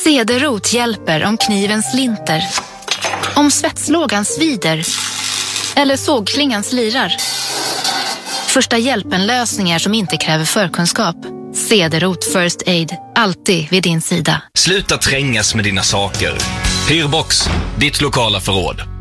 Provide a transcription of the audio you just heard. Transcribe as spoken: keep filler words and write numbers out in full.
Cederrot hjälper om kniven slinter, om svetslågan svider eller sågklingan slirar. Första hjälpen-lösningar som inte kräver förkunskap. Cederrot First Aid, alltid vid din sida. Sluta trängas med dina saker. Hyrbox, ditt lokala förråd.